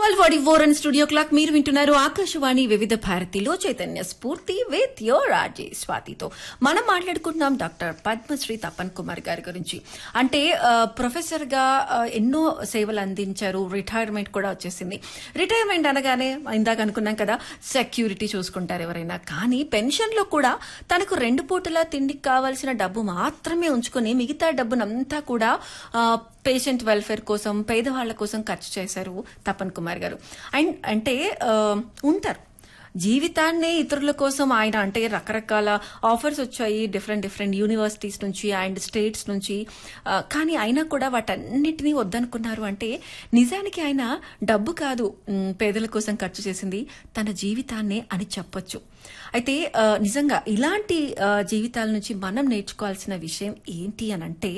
12:44 and studio clock. మీరు వింటున్నారు ఆకాశవాణి వివిధ భారతిలో చైతన్య స్ఫూర్తి విత్ యోర్ ఆర్జే స్వాతితో. మనం మాట్లాడుకుంటున్నాం డాక్టర్ పద్మశ్రీ తపన్ కుమార్ గారి గురించి. అంటే ప్రొఫెసర్ గా ఎన్నో సేవలు అందించారు. రిటైర్మెంట్ కూడా వచ్చేసింది. రిటైర్మెంట్ అనగానే ఇందాక అనుకున్నాం కదా, సెక్యూరిటీ చూసుకుంటారు ఎవరైనా. కానీ పెన్షన్ లో కూడా తనకు 2 పూటల తిండికి కావాల్సిన డబ్బు మాత్రమే ఉంచుకొని మిగతా డబ్బునంతా కూడా పేషెంట్ వెల్ఫేర్ కోసం, పేదవాళ్ల కోసం ఖర్చు చేశారు తపన్ కుమార్ గారు. అండ్ అంటే ఉంటారు జీవితాన్నే ఇతరుల కోసం ఆయన, అంటే రకరకాల ఆఫర్స్ వచ్చాయి డిఫరెంట్ యూనివర్సిటీస్ నుంచి అండ్ స్టేట్స్ నుంచి. కానీ అయినా కూడా వాటన్నిటినీ వద్దనుకున్నారు. అంటే నిజానికి ఆయన డబ్బు కాదు పేదల కోసం ఖర్చు చేసింది, తన జీవితాన్నే అని చెప్పొచ్చు. అయితే నిజంగా ఇలాంటి జీవితాల నుంచి మనం నేర్చుకోవాల్సిన విషయం ఏంటి అనంటే,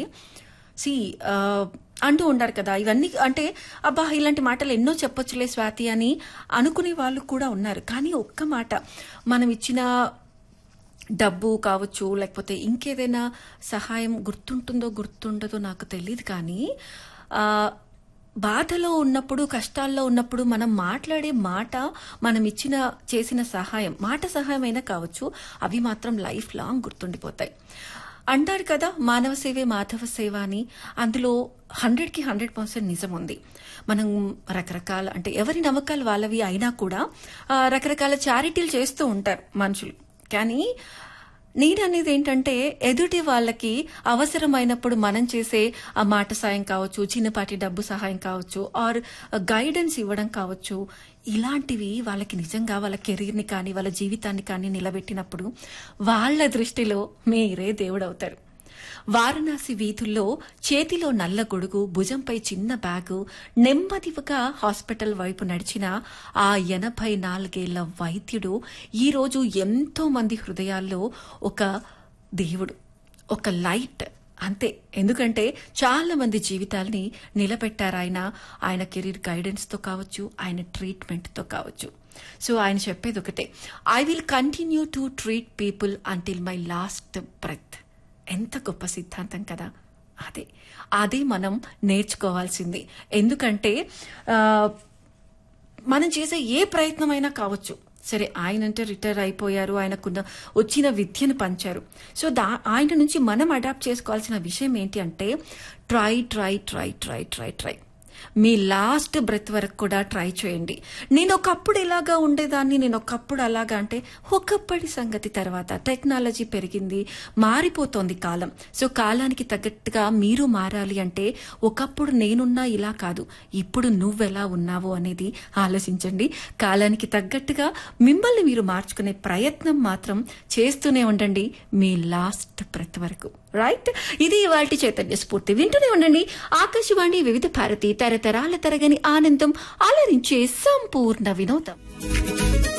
అంటూ ఉంటారు కదా, ఇవన్నీ అంటే అబ్బా ఇలాంటి మాటలు ఎన్నో చెప్పొచ్చులే స్వాతి అని అనుకునే వాళ్ళు కూడా ఉన్నారు. కానీ ఒక్క మాట, మనం ఇచ్చిన డబ్బు కావచ్చు లేకపోతే ఇంకేదైనా సహాయం గుర్తుంటుందో గుర్తుండదో నాకు తెలియదు, కానీ బాధలో ఉన్నప్పుడు, కష్టాల్లో ఉన్నప్పుడు మనం మాట్లాడే మాట, మనం చేసిన సహాయం, మాట సహాయం అయినా కావచ్చు, అవి మాత్రం లైఫ్ లాంగ్ గుర్తుండిపోతాయి. అంటారు కదా, మానవ సేవే మాధవ సేవ అని. అందులో 100కి 100% నిజం ఉంది. మనం రకరకాల, అంటే ఎవరి నమ్మకాలు వాళ్ళవి అయినా కూడా రకరకాల చారిటీలు చేస్తూ ఉంటారు మనుషులు. కానీ నేననేది ఏంటంటే, ఎదుటి వాళ్ళకి అవసరమైనప్పుడు మనం చేసే ఆ మాట సాయం కావచ్చు, చిన్నపాటి డబ్బు సహాయం కావచ్చు, ఆర్ గైడెన్స్ ఇవ్వడం కావచ్చు, ఇలాంటివి వాళ్ళకి నిజంగా వాళ్ళ కెరీర్ని కానీ వాళ్ళ జీవితాన్ని కానీ నిలబెట్టినప్పుడు వాళ్ళ దృష్టిలో మీరే దేవుడవుతారు. వారణాసి వీధుల్లో చేతిలో నల్ల గొడుగు, భుజంపై చిన్న బ్యాగు, నెమ్మదిగా హాస్పిటల్ వైపు నడిచిన ఆ 84 వైద్యుడు ఈరోజు ఎంతో మంది హృదయాల్లో ఒక దేవుడు, ఒక లైట్ అంతే. ఎందుకంటే చాలా మంది జీవితాల్ని నిలబెట్టారు ఆయన కెరీర్ గైడెన్స్ తో కావచ్చు, ఆయన ట్రీట్మెంట్ తో కావచ్చు. సో ఆయన చెప్పేది ఒకటే, I will continue to treat people until my last breath. ఎంత గొప్ప సిద్ధాంతం కదా. అదే మనం నేర్చుకోవాల్సింది. ఎందుకంటే మనం చేసే ఏ ప్రయత్నమైనా కావచ్చు, సరే ఆయనంటే రిటైర్ అయిపోయారు, ఆయనకున్న వచ్చిన విద్యను పంచారు. సో ఆయన నుంచి మనం అడాప్ట్ చేసుకోవాల్సిన విషయం ఏంటి అంటే, try try try try try try మీ లాస్ట్ బ్రెత్ వరకు కూడా ట్రై చేయండి. నేను ఒకప్పుడు ఇలాగా ఉండేదాన్ని, నేను ఒకప్పుడు అలాగా, అంటే ఒకప్పటి సంగతి. తర్వాత టెక్నాలజీ పెరిగింది, మారిపోతోంది కాలం. సో కాలానికి తగ్గట్టుగా మీరు మారాలి అంటే, ఒకప్పుడు నేనున్నా ఇలా కాదు, ఇప్పుడు నువ్వెలా ఉన్నావు అనేది ఆలోచించండి. కాలానికి తగ్గట్టుగా మిమ్మల్ని మీరు మార్చుకునే ప్రయత్నం మాత్రం చేస్తూనే ఉండండి మీ లాస్ట్ బ్రెత్ వరకు. రైట్? ఇది ఇవాల్టి చైతన్య స్ఫూర్తి. వింటూనే ఉండండి ఆకాశవాణి వివిధ భారతి, తరతరాల తరగని ఆనందం, అలరించే సంపూర్ణ వినోదం.